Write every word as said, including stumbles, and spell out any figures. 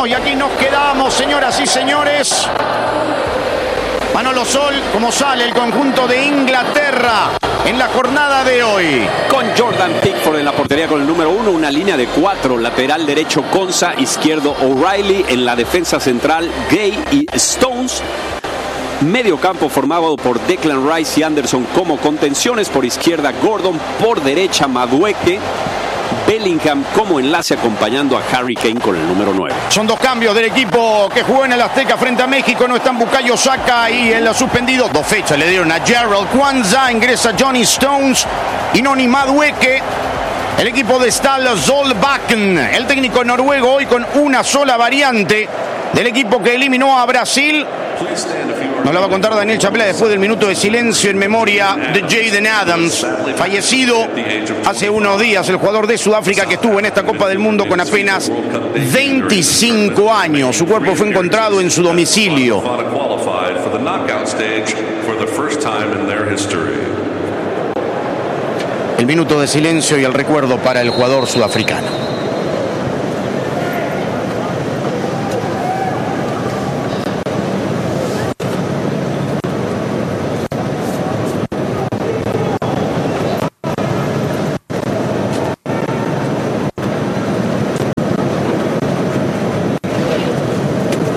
y aquí nos quedamos, señoras y señores. Manolo Sol, como sale el conjunto de Inglaterra en la jornada de hoy. Con Jordan Pickford en la portería con el número uno, una línea de cuatro, lateral derecho Konsa, izquierdo O'Reilly, en la defensa central Gay y Stones. Medio campo formado por Declan Rice y Anderson como contenciones, por izquierda Gordon, por derecha Madueke, Bellingham como enlace acompañando a Harry Kane con el número nueve. Son dos cambios del equipo que jugó en el Azteca frente a México. No están Bukayo Saka y el suspendido. Dos fechas le dieron a Gerald Kwanza. Ingresa Johnny Stones y Noni Madueke. El equipo de Ståle Solbakken, el técnico noruego, hoy con una sola variante del equipo que eliminó a Brasil. Nos la va a contar Daniel Chapela después del minuto de silencio en memoria de Jayden Adams, fallecido hace unos días, el jugador de Sudáfrica que estuvo en esta Copa del Mundo con apenas veinticinco años. Su cuerpo fue encontrado en su domicilio. El minuto de silencio y el recuerdo para el jugador sudafricano.